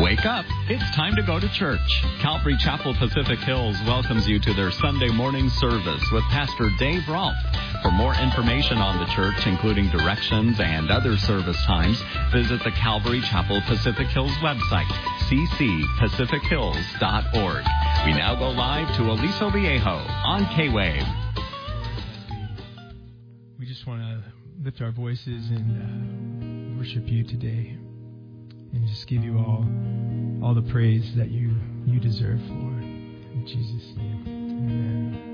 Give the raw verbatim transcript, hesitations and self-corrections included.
Wake up. It's time to go to church. Calvary Chapel Pacific Hills welcomes you to their Sunday morning service with Pastor Dave Rolfe. For more information on the church, including directions and other service times, visit the Calvary Chapel Pacific Hills website, c c pacific hills dot org. We now go live to Aliso Viejo on K-Wave. We just want to lift our voices and uh, worship you today, and just give you all all the praise that you you deserve, Lord. In Jesus' name, amen.